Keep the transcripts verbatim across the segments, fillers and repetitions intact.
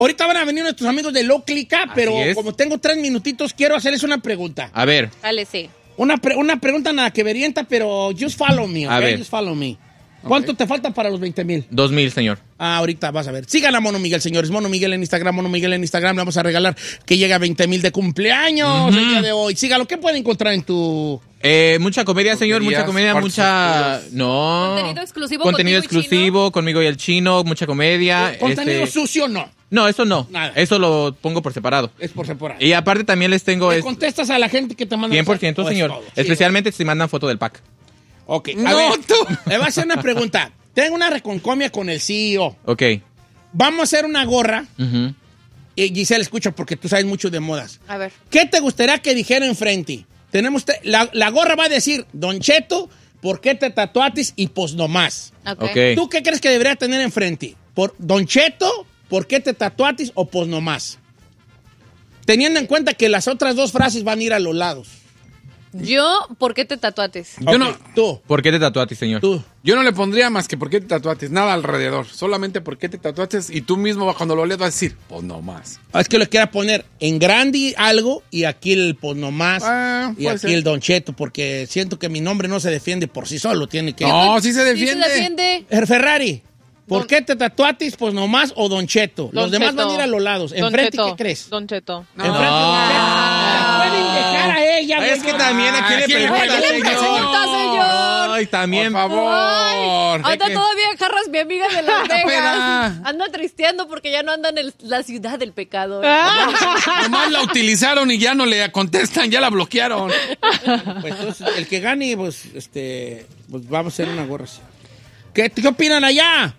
Ahorita van a venir nuestros amigos de Loclica, pero como tengo tres minutitos, quiero hacerles una pregunta. A ver. Dale, sí. Una, pre- una pregunta nada que verienta, pero just follow me, ¿ok? A ver. Just follow me. ¿Cuánto Okay. te falta para los veinte mil? Dos mil, señor. Ah, ahorita vas a ver. Sigan a Mono Miguel, señores. Mono Miguel en Instagram, Mono Miguel en Instagram. Le vamos a regalar que llega a veinte mil de cumpleaños Uh-huh. el día de hoy. Sígalo. ¿Qué puede encontrar en tu...? Eh, mucha comedia, señor, mucha comedia, cuartos mucha... oscuros. No. Contenido exclusivo Contenido contigo y exclusivo, conmigo y el chino, mucha comedia. ¿Contenido este- sucio? No. No, eso no. Nada. Eso lo pongo por separado. Es por separado. Y aparte también les tengo... ¿Le es- contestas a la gente que te manda cien por ciento, mensaje? señor. Pues todo. Especialmente si mandan foto del pack. Ok. A No, ver, tú. le voy a hacer una pregunta. Tengo una reconcomia con el C E O. Ok. Vamos a hacer una gorra. Ujú. Y Giselle, escucha, porque tú sabes mucho de modas. A ver. ¿Qué te gustaría que dijera enfrente? Tenemos te- la, la gorra va a decir, Don Cheto, ¿por qué te tatuatis? Y pues nomás. Ok. Ok. ¿Tú qué crees que debería tener enfrente? ¿Por Don Cheto, ¿por qué te tatuatis? O pues nomás. Teniendo en cuenta que las otras dos frases van a ir a los lados. Yo, ¿por qué te tatuates? Yo no, Tú, ¿Por qué te tatuaste, señor? tú. yo no le pondría más que por qué te tatuates, nada alrededor. Solamente por qué te tatuates y tú mismo cuando lo leas vas a decir, pues no más. Es que le quiera poner en grande algo y aquí el pues nomás Ah, y puede aquí ser. el Don Cheto, porque siento que mi nombre no se defiende por sí solo, tiene que... No, sí se Sí defiende. se defiende. Eh, Ferrari, ¿por Don- qué te tatuatis? Pues nomás o Don Cheto. Don Los demás Cheto. van a ir a los lados. Don ¿Enfrente Cheto. qué crees? Don Cheto. No. Enfrente, Ah. la pueden dejar a ella, güey. Es que también aquí ¿A le quién le pregunta, pregunta, señor. señor? señor. Ay, también. Por favor. Ay, anda que- todavía en jarras mi amiga de Las Vegas. Espera. Anda tristeando porque ya no anda en el- la ciudad del pecado. Nomás la utilizaron y ya no le contestan, ya la bloquearon. Pues entonces, el que gane, pues, este, pues vamos a hacer una gorra así. ¿Qué, qué opinan allá?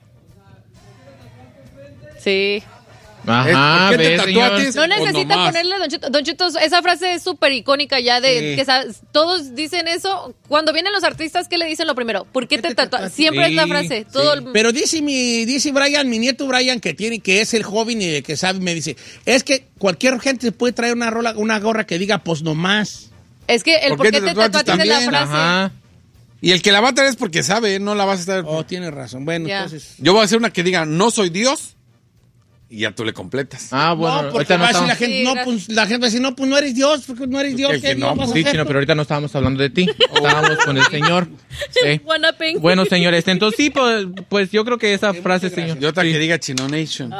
Sí. Ajá, ¿Por qué te ve, señor. tatuates? No Pues necesita nomás. ponerle Don Cheto. Don Cheto, esa frase es súper icónica ya de Sí. que sabes, todos dicen eso. Cuando vienen los artistas, ¿qué le dicen lo primero? ¿Por qué te tatuas? Siempre es la Sí, frase. Todo el- Pero dice mi, dice Brian, mi nieto Brian, que tiene, que es el joven y que sabe, me dice, es que cualquier gente puede traer una rola, una gorra que diga, pues nomás. Es que el por qué te tatuates es la también? frase. Ajá. Y el que la va a traer es porque sabe, no la vas a traer. Oh, tiene razón. Bueno, Ya. entonces. Yo voy a hacer una que diga, no soy Dios, y ya tú le completas. Ah, bueno. no, porque ahorita no va a decir la estamos... gente, Sí, no, gracias. pues la gente va a decir, no, pues no eres Dios, porque no eres Dios. que- ¿qué que Dios no, vas a Sí, hacer? chino, pero ahorita no estábamos hablando de ti. Estábamos con el señor. Sí. Guanapeng. Bueno, señor, este, entonces sí, pues, pues yo creo que esa frase, señor. Y otra Sí. que diga Chino Nation.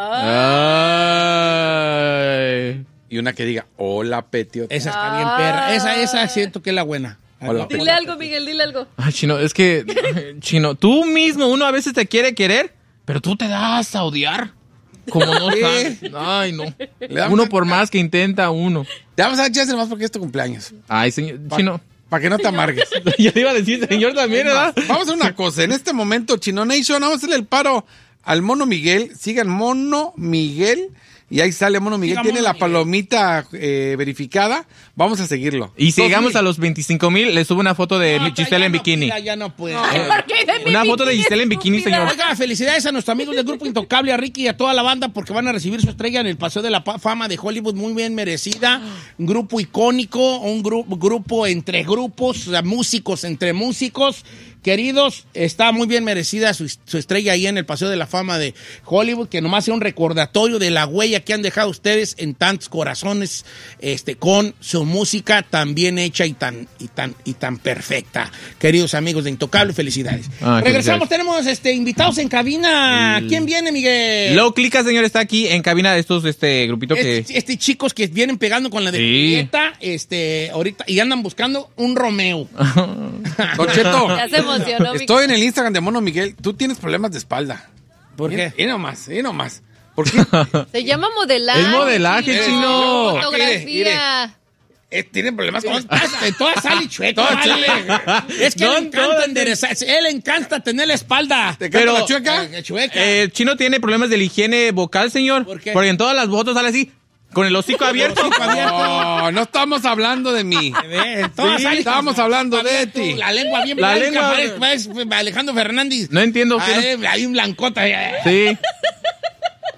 Ay. Y una que diga, hola, Petio. Esa está bien, perra. Esa, esa siento que es la buena. Hola. Dile algo, Miguel, dile algo. Ay, chino, es que, chino, tú mismo, uno a veces te quiere querer, pero tú te das a odiar. Como no sabes. Ay, no. Le damos Uno una- por más que intenta, uno. Te vamos a dar chance más porque es tu cumpleaños. Ay, señor, chino. Para que no te amargues. Ya te iba a decir, señor, también, ¿verdad? Vamos a hacer una cosa. En este momento, Chino Nation, vamos a hacerle el paro al Mono Miguel. Sigan Mono Miguel. Y ahí sale Mono Miguel. Siga Tiene Mono la Miguel. palomita eh, verificada. Vamos a seguirlo. Y si Dos llegamos mil. a los veinticinco mil, le subo una foto de No, Giselle ya en no, bikini. Ya, ya no puede. ¿Por qué de mi Una foto de bikini, Giselle en bikini, estúpida? señor. Oiga, felicidades a nuestros amigos del Grupo Intocable, a Ricky y a toda la banda, porque van a recibir su estrella en el Paseo de la Pa- Fama de Hollywood, muy bien merecida. Un grupo icónico, un gru- grupo entre grupos, o sea, músicos entre músicos. Queridos, está muy bien merecida su, su estrella ahí en el Paseo de la Fama de Hollywood, que nomás sea un recordatorio de la huella que han dejado ustedes en tantos corazones, este, con su música tan bien hecha y tan, y tan, y tan perfecta. Queridos amigos de Intocable, felicidades. Ah, Regresamos, felicidades. tenemos este, invitados en cabina. ¿Quién viene, Miguel? Low Clica, señor, está aquí en cabina de estos, este, grupito que... Este, este chicos que vienen pegando con la de Sí. Julieta, este, ahorita, y andan buscando un Romeo. Don Cheto, Ya se emocionó, estoy en el Instagram de Mono Miguel. Tú tienes problemas de espalda. ¿Por Mira, qué? Y nomás, y nomás. ¿Por qué? Se llama modelaje. Es modelaje, chino. chino. Fotografía. Eh, tiene problemas con Todas, todas sale chueco, Todas vale. Es que No, él encanta todas. enderezarse, él encanta tener la espalda. ¿Te canta la chueca? Eh, chueca. Eh, Chino tiene problemas de la higiene vocal, señor. ¿Por qué? Porque en todas las fotos sale así, con el hocico abierto. hocico abierto. No, no estamos hablando de mí. Eh, todas Sí, salen estábamos con- hablando de abierto, ti. La lengua bien La blanca, lengua- parece- parece Alejandro Fernández. No entiendo qué Ah, eh, hay un blancota. eh. Sí.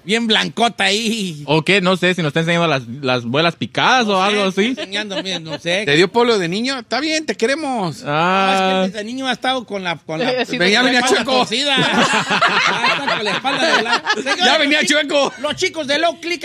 Bien blancota ahí. ¿O qué? No sé si nos está enseñando las, las muelas picadas o algo así. Enseñando, bien, no sé. ¿Te dio polio de niño? Está bien, te queremos. Ah, No, es que desde niño ha estado con la... Con la Sí, venía, con la venía espalda chueco. torcida. Ah, está con la espalda de la... Ya venía chueco. Los chicos de Low Click